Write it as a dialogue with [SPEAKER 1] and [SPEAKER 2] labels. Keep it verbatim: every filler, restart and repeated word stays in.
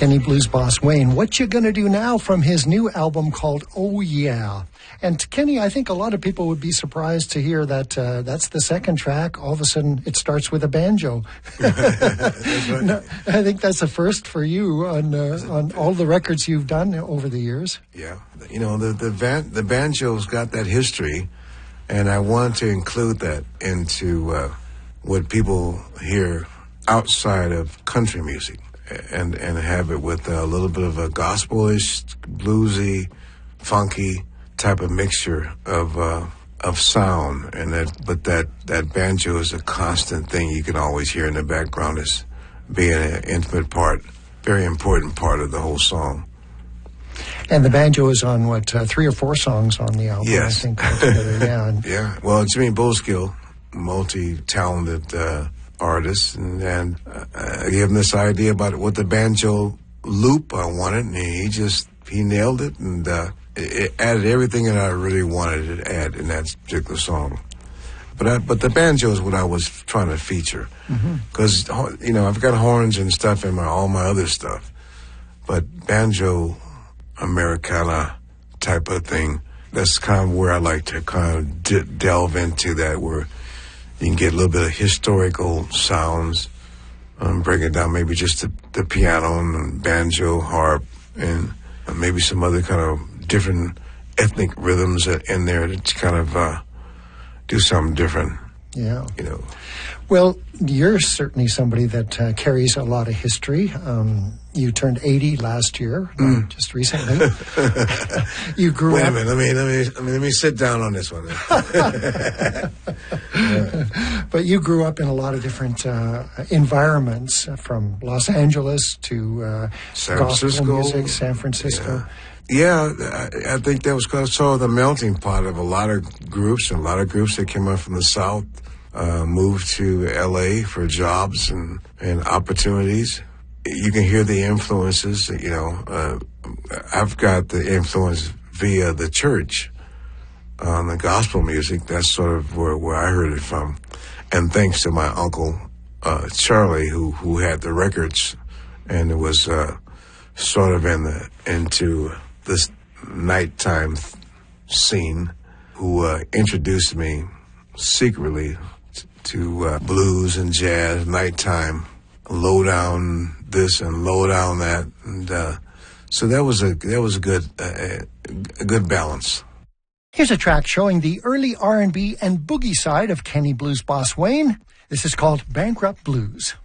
[SPEAKER 1] Kenny Blues Boss Wayne. What you gonna do now from his new album called Oh Yeah. And Kenny, I think a lot of people would be surprised to hear that uh, that's the second track. All of a sudden, it starts with a banjo.
[SPEAKER 2] That's right.
[SPEAKER 1] No, I think that's a first for you on uh, on all the records you've done over the years.
[SPEAKER 2] Yeah, you know, the the, van, the banjo's got that history, and I wanted to include that into uh, what people hear outside of country music, and and have it with a little bit of a gospelish, bluesy, funky type of mixture of uh, of sound, and that but that that banjo is a constant thing you can always hear in the background as being an intimate part, very important part of the whole song.
[SPEAKER 1] And the banjo is on what uh, three or four songs on the album,
[SPEAKER 2] Yes.
[SPEAKER 1] I think. Altogether. Yeah, and
[SPEAKER 2] Yeah, well, Jimmy Bullskill, multi-talented uh, artist, and, and uh, I gave him this idea about what the banjo loop I wanted, and he just he nailed it, and uh, it, it added everything that I really wanted to add in that particular song. But I, but the banjo is what I was trying to feature, because you know I've got horns and stuff in my all my other stuff, but banjo Americana type of thing, that's kind of where I like to kind of d- delve into that, where you can get a little bit of historical sounds, um, break it down, maybe just the, the piano and banjo, harp, and maybe some other kind of different ethnic rhythms in there to kind of uh, do something different,
[SPEAKER 1] yeah.
[SPEAKER 2] you know.
[SPEAKER 1] Well, you're certainly somebody that uh, carries a lot of history. Um, you turned eighty last year,
[SPEAKER 2] Mm.
[SPEAKER 1] uh, just recently. You grew
[SPEAKER 2] Wait a
[SPEAKER 1] up.
[SPEAKER 2] minute, let me let me let me, let me sit down on this one.
[SPEAKER 1] But you grew up in a lot of different uh, environments, uh, from Los Angeles to uh,
[SPEAKER 2] San
[SPEAKER 1] gospel
[SPEAKER 2] Francisco.
[SPEAKER 1] music, San Francisco.
[SPEAKER 2] Yeah, I, I think that was kind of sort of the melting pot of a lot of groups, and a lot of groups that came up from the South uh, moved to L A for jobs and, and opportunities. You can hear the influences, you know. Uh, I've got the influence via the church on the gospel music. That's sort of where, where I heard it from. And thanks to my uncle, uh, Charlie, who, who had the records, and it was uh, sort of in the into this nighttime scene, who uh, introduced me secretly t- to uh, blues and jazz, nighttime, low down this and low down that, and uh, so that was a that was a good uh, a good balance.
[SPEAKER 1] Here's a track showing the early R and B and boogie side of Kenny Blues Boss Wayne. This is called Bankrupt Blues.